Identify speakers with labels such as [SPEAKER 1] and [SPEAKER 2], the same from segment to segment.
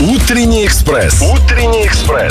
[SPEAKER 1] Утренний экспресс. Утренний экспресс.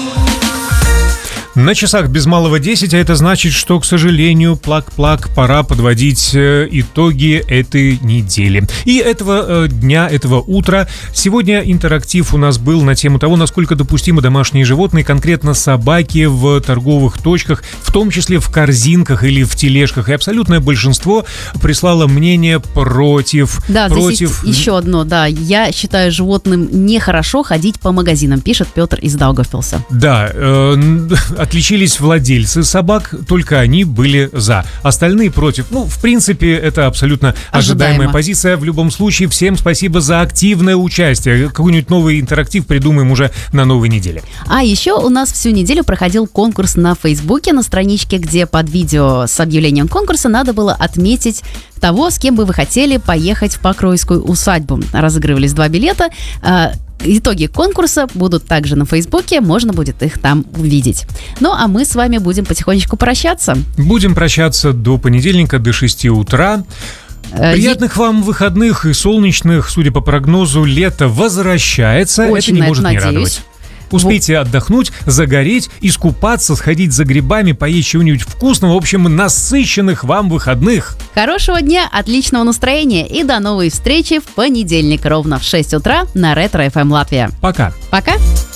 [SPEAKER 2] На часах без малого 10, а это значит, что, к сожалению, плак-плак, пора подводить итоги этой недели. И этого дня, этого утра. Сегодня интерактив у нас был на тему того, насколько допустимы домашние животные, конкретно собаки, в торговых точках, в том числе в корзинках или в тележках. И абсолютное большинство прислало мнение против.
[SPEAKER 3] Да, здесь есть еще одно, да. Я считаю животным нехорошо ходить по магазинам, пишет Петр из Даугавпилса.
[SPEAKER 2] Да, отличились владельцы собак, только они были за. Остальные против. В принципе, это абсолютно ожидаемая позиция. В любом случае, всем спасибо за активное участие. Какой-нибудь новый интерактив придумаем уже на новой неделе.
[SPEAKER 3] А еще у нас всю неделю проходил конкурс на Фейсбуке, на страничке, где под видео с объявлением конкурса надо было отметить того, с кем бы вы хотели поехать в Покровскую усадьбу. Разыгрывались 2 билета. Итоги конкурса будут также на Фейсбуке, можно будет их там увидеть. Ну, а мы с вами будем потихонечку прощаться.
[SPEAKER 2] Будем прощаться до понедельника, до 6 утра. Приятных вам выходных и солнечных, судя по прогнозу, лето возвращается.
[SPEAKER 3] Очень
[SPEAKER 2] это не может
[SPEAKER 3] надеюсь.
[SPEAKER 2] не радовать. Успейте отдохнуть, загореть, искупаться, сходить за грибами, поесть чего-нибудь вкусного. В общем, насыщенных вам выходных.
[SPEAKER 3] Хорошего дня, отличного настроения и до новой встречи в понедельник ровно в 6 утра на Ретро FM Латвия.
[SPEAKER 2] Пока.
[SPEAKER 3] Пока.